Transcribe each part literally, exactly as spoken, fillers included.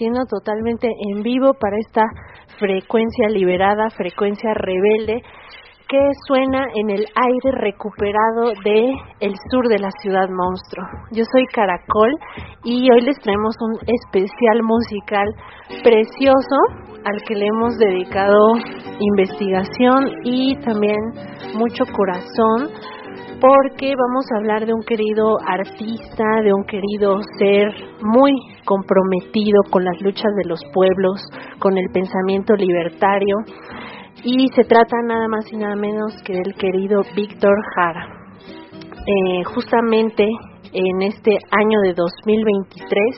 transmitiendo totalmente en vivo para esta frecuencia liberada, frecuencia rebelde, que suena en el aire recuperado de el sur de la ciudad monstruo. Yo soy Caracol y hoy les traemos un especial musical precioso al que le hemos dedicado investigación y también mucho corazón, porque vamos a hablar de un querido artista, de un querido ser muy comprometido con las luchas de los pueblos, con el pensamiento libertario, y se trata nada más y nada menos que del querido Víctor Jara. Eh, justamente en este año de dos mil veintitrés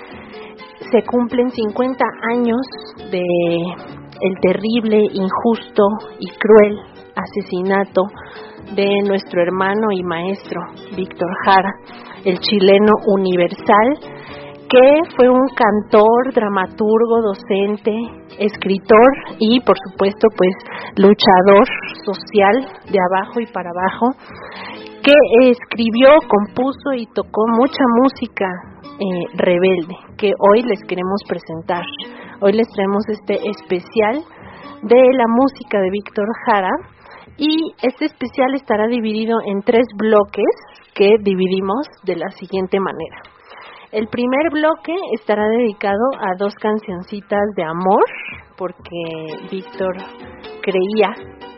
se cumplen cincuenta años de el terrible, injusto y cruel asesinato de nuestro hermano y maestro Víctor Jara, el chileno universal, que fue un cantor, dramaturgo, docente, escritor y por supuesto pues luchador social de abajo y para abajo, que escribió, compuso y tocó mucha música eh, rebelde, que hoy les queremos presentar. Hoy les traemos este especial de la música de Víctor Jara, y este especial estará dividido en tres bloques que dividimos de la siguiente manera. El primer bloque estará dedicado a dos cancioncitas de amor, porque Víctor creía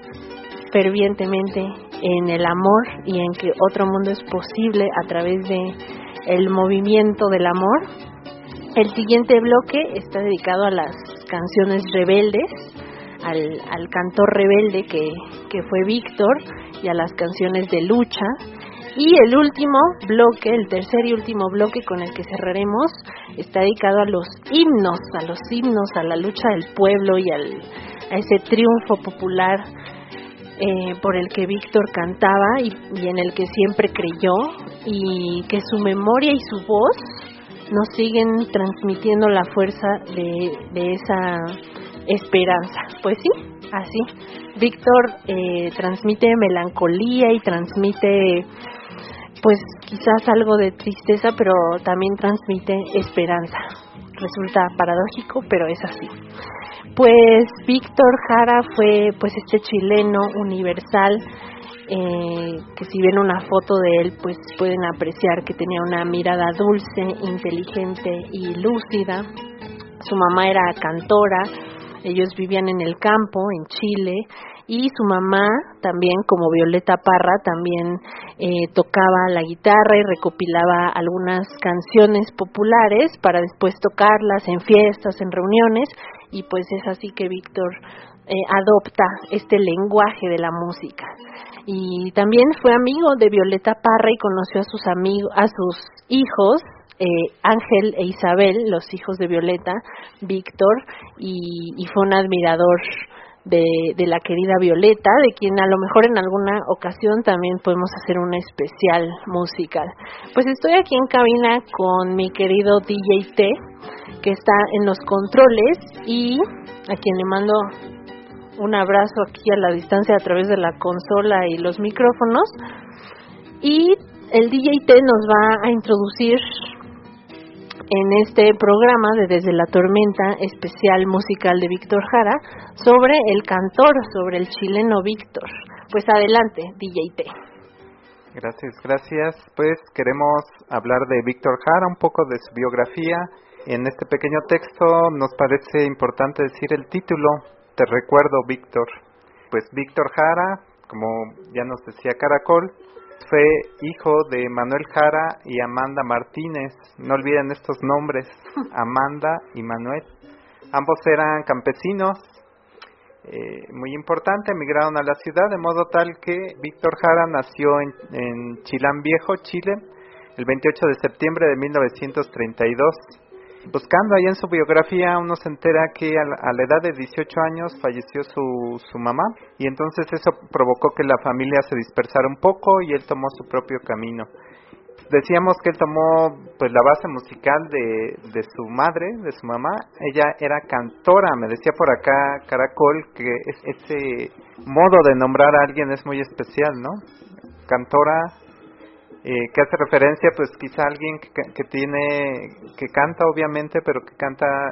fervientemente en el amor y en que otro mundo es posible a través de el movimiento del amor. El siguiente bloque está dedicado a las canciones rebeldes, al, al cantor rebelde que, que fue Víctor, y a las canciones de lucha. Y el último bloque, el tercer y último bloque con el que cerraremos, está dedicado a los himnos, a los himnos, a la lucha del pueblo y al, a ese triunfo popular eh, por el que Víctor cantaba y, y en el que siempre creyó, y que su memoria y su voz nos siguen transmitiendo la fuerza de, de esa esperanza. Pues sí, así. Víctor eh, transmite melancolía y transmite pues quizás algo de tristeza, pero también transmite esperanza. Resulta paradójico, pero es así. Pues Víctor Jara fue pues este chileno universal, eh, que si ven una foto de él pues pueden apreciar que tenía una mirada dulce, inteligente y lúcida. Su mamá era cantora, ellos vivían en el campo, en Chile, y su mamá también, como Violeta Parra, también eh, tocaba la guitarra y recopilaba algunas canciones populares para después tocarlas en fiestas, en reuniones, y pues es así que Víctor eh, adopta este lenguaje de la música. Y también fue amigo de Violeta Parra y conoció a sus amigos, a sus hijos, Eh, Ángel e Isabel, los hijos de Violeta, Víctor, y, y fue un admirador de, de la querida Violeta, de quien a lo mejor en alguna ocasión también podemos hacer una especial musical. Pues estoy aquí en cabina con mi querido D J T, que está en los controles, y a quien le mando un abrazo aquí a la distancia a través de la consola y los micrófonos. Y el D J T nos va a introducir en este programa de Desde la Tormenta, especial musical de Víctor Jara, sobre el cantor, sobre el chileno Víctor. Pues adelante, D J T. Gracias, gracias. Pues queremos hablar de Víctor Jara, un poco de su biografía. En este pequeño texto nos parece importante decir el título, Te recuerdo, Víctor. Pues Víctor Jara, como ya nos decía Caracol, fue hijo de Manuel Jara y Amanda Martínez. No olviden estos nombres, Amanda y Manuel. Ambos eran campesinos, eh, muy importante, emigraron a la ciudad, de modo tal que Víctor Jara nació en, en Chilán Viejo, Chile, el veintiocho de septiembre de mil novecientos treinta y dos. Buscando ahí en su biografía, uno se entera que a la, a la edad de dieciocho años falleció su, su mamá, y entonces eso provocó que la familia se dispersara un poco y él tomó su propio camino. Decíamos que él tomó pues la base musical de, de su madre, de su mamá. Ella era cantora, me decía por acá Caracol que es, ese modo de nombrar a alguien es muy especial, ¿no? Cantora, eh, que hace referencia pues quizá a alguien que, que tiene, que canta obviamente, pero que canta